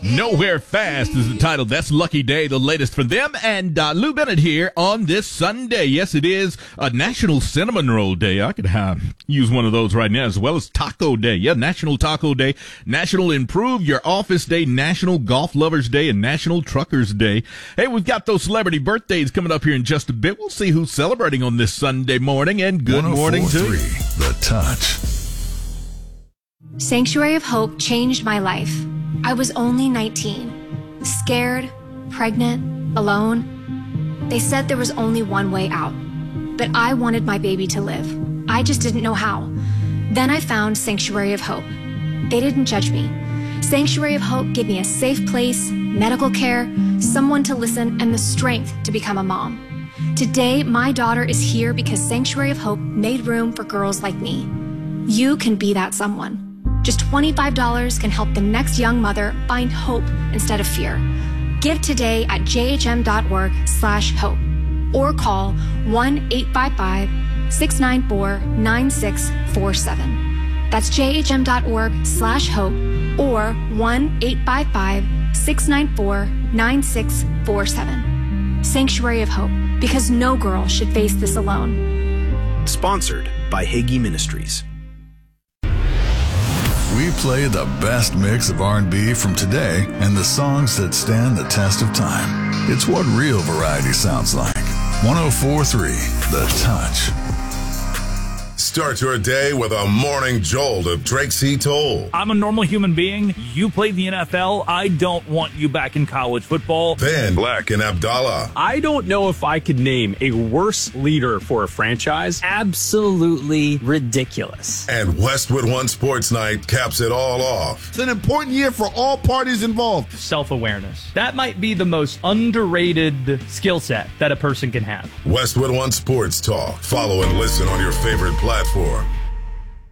Nowhere Fast is the title. That's Lucky Day, the latest for them. And Lou Bennett here on this Sunday. Yes, it is a National Cinnamon Roll Day. I could use one of those right now, as well as Taco Day. Yeah, National Taco Day, National Improve Your Office Day, National Golf Lovers Day, and National Truckers Day. Hey, we've got those celebrity birthdays coming up here in just a bit. We'll see who's celebrating on this Sunday morning. And good morning to you. The Touch. Sanctuary of Hope changed my life. I was only 19, scared, pregnant, alone. They said there was only one way out, but I wanted my baby to live. I just didn't know how. Then I found Sanctuary of Hope. They didn't judge me. Sanctuary of Hope gave me a safe place, medical care, someone to listen, and the strength to become a mom. Today, my daughter is here because Sanctuary of Hope made room for girls like me. You can be that someone. Just $25 can help the next young mother find hope instead of fear. Give today at jhm.org/hope or call 1-855-694-9647. That's jhm.org/hope or 1-855-694-9647. Sanctuary of Hope, because no girl should face this alone. Sponsored by Hagee Ministries. We play the best mix of R&B from today and the songs that stand the test of time. It's what real variety sounds like. 104.3 The Touch. Start your day with a morning jolt of Drake C. Toll. I'm a normal human being. You played the NFL. I don't want you back in college football. Then Black and Abdallah. I don't know if I could name a worse leader for a franchise. Absolutely ridiculous. And Westwood One Sports Night caps it all off. It's an important year for all parties involved. Self-awareness. That might be the most underrated skill set that a person can have. Westwood One Sports Talk. Follow and listen on your favorite platform.